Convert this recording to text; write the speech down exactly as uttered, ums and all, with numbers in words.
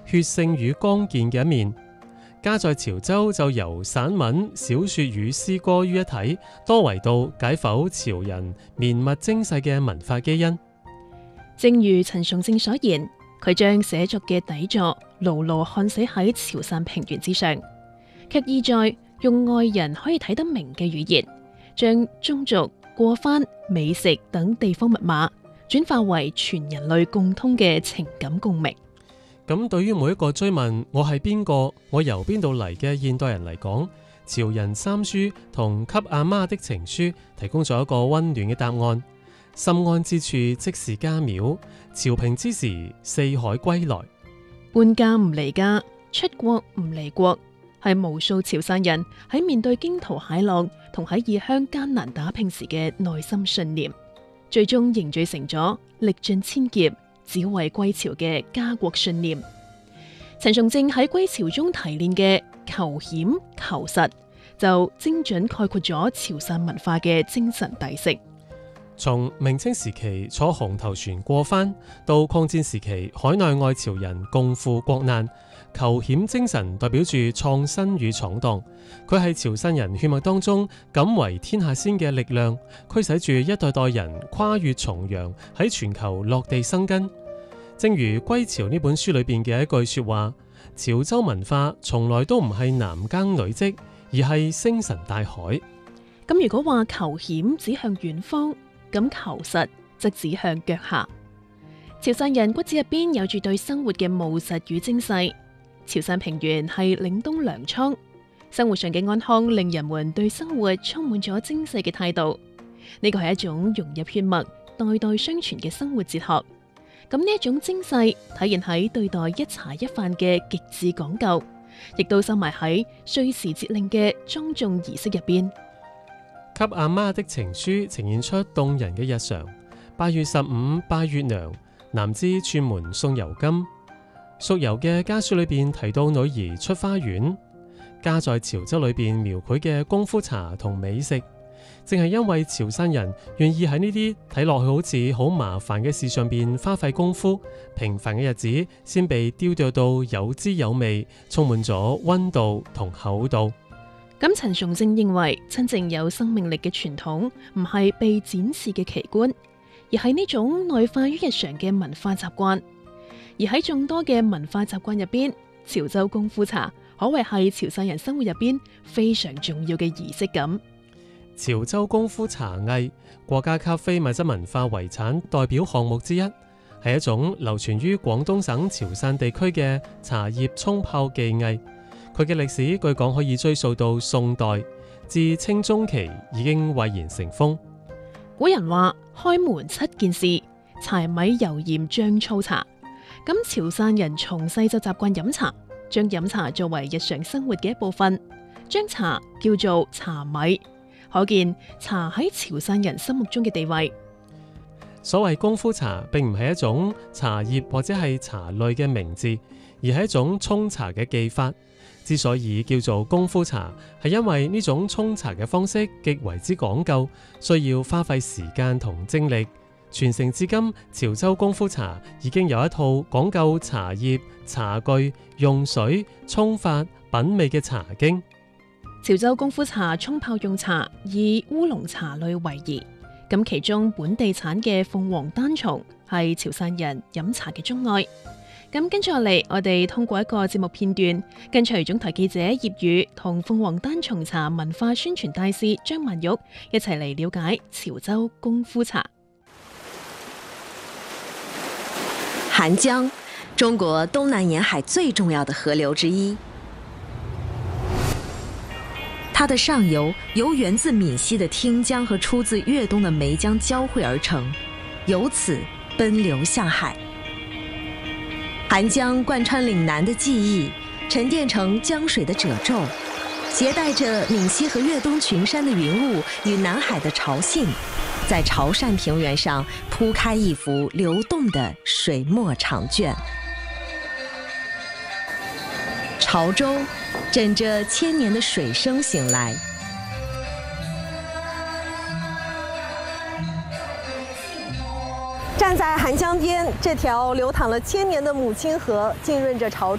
血性與剛健嘅一面。家在潮州就由散文、小說與詩歌於一體，多維度解剖潮人綿密精細嘅文化基因。 正如陳崇正所言，佢將寫作嘅底座牢牢焊死喺潮汕平原之上，卻意在用外人可以睇得明嘅語言，將宗族、過番、美食等地方密碼轉化為全人類共通嘅情感共鳴。 咁對於每一個追問我係邊個，我由邊度嚟嘅現代人嚟講，潮人三書同給阿媽的情書提供咗一個溫暖嘅答案。心安之處即是家廟，潮平之時四海歸來。 搬家唔離家，出國唔離國，係無數潮汕人喺面對驚濤駭浪同喺異鄉艱難打拼時嘅內心信念，最終凝聚成咗歷盡千劫只為歸潮嘅家國信念。陳崇正喺歸潮中提煉嘅求險求實，就精準概括咗潮汕文化嘅精神底色。 從明清時期坐紅頭船過番，到抗戰時期海內外潮人共赴國難，求險精神代表住創新與闖蕩。佢係潮汕人血脈當中敢為天下先嘅力量，驅使住一代代人跨越重洋，喺全球落地生根。正如《歸潮》呢本書裏邊嘅一句說話，潮州文化從來都唔係男耕女織，而係星辰大海。 咁如果話求險指向遠方，咁求實則指向腳下。潮汕人骨子入邊有住對生活嘅務實與精細。潮汕平原係嶺東糧倉，生活上嘅安康令人們對生活充滿咗精細嘅態度。呢個係一種融入血脈、代代相傳嘅生活哲學。咁呢一種精細體現喺對待一茶一飯嘅極致講究，亦都收埋喺歲時節令嘅莊重儀式入邊。 給阿媽的情書呈現出動人嘅日常。八月十五拜月娘，男知串門送油金。蜀游嘅家書裏邊提到女兒出花園，家在潮州裏邊描繪嘅功夫茶同美食，正係因為潮汕人願意喺呢啲睇落去好似好麻煩嘅事上邊花費功夫，平凡嘅日子先被雕琢到有滋有味，充滿咗溫度同厚度。 咁陳崇正認為，真正有生命力嘅傳統唔係被展示嘅奇觀，而係呢種內化於日常嘅文化習慣。而喺眾多嘅文化習慣入邊，潮州功夫茶可謂係潮汕人生活入邊非常重要嘅儀式感。 潮州功夫茶藝，國家級非物質文化遺產代表項目之一，係一種流傳於廣東省潮汕地區嘅茶葉沖泡技藝。佢嘅歷史據講可以追溯到宋代，至清中期已經蔚然成風。 古人話開門七件事，柴米油鹽醬醋茶。咁潮汕人從細就習慣飲茶，將飲茶作為日常生活嘅一部分，將茶叫做茶米，可見茶喺潮汕人心目中嘅地位。 所謂功夫茶並唔係一種茶葉或者係茶類嘅名字，而係一種沖茶嘅技法。之所以叫做功夫茶，係因為呢種沖茶嘅方式極為之講究，需要花費時間同精力。傳承至今，潮州功夫茶已經有一套講究茶葉、茶具、用水、沖法、品味嘅茶經。 潮州功夫茶沖泡用茶以烏龍茶類為宜，咁其中本地產嘅鳳凰單叢係潮汕人飲茶嘅鍾愛。咁跟住落嚟，我哋通過一個節目片段，跟隨總台記者葉宇同鳳凰單叢茶文化宣傳大使張曼玉一齊嚟了解潮州功夫茶。 韓江，中國東南沿海最重要的河流之一，它的上游由源自閩西的汀江和出自粵東的梅江交匯而成，由此奔流向海。韓江貫穿嶺南的記憶，沉澱成江水的褶皺，攜帶着閩西和粵東群山的雲霧與南海的潮信，在潮汕平原上鋪開一幅流動的水墨長卷。潮州枕着千年的水聲醒來。 站在韓江邊，這條流淌了千年的母親河浸潤着潮